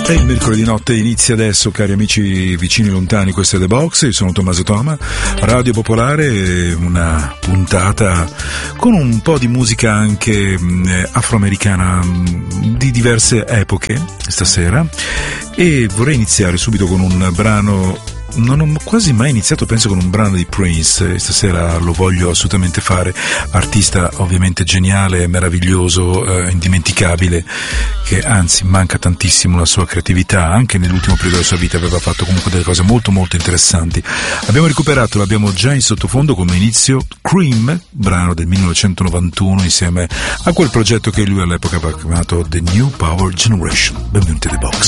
E il mercoledì notte inizia adesso, cari amici vicini e lontani, questo è The Box, io sono Tommaso Toma, Radio Popolare, una puntata con un po' di musica anche afroamericana di diverse epoche stasera, e vorrei iniziare subito con un brano. Non ho quasi mai iniziato, penso, con un brano di Prince, e stasera lo voglio assolutamente fare. Artista ovviamente geniale, meraviglioso, indimenticabile, che anzi manca tantissimo la sua creatività. Anche nell'ultimo periodo della sua vita aveva fatto comunque delle cose molto molto interessanti. Abbiamo recuperato, l'abbiamo già in sottofondo come inizio, Cream, brano del 1991, insieme a quel progetto che lui all'epoca aveva chiamato The New Power Generation. Benvenuti a The Box.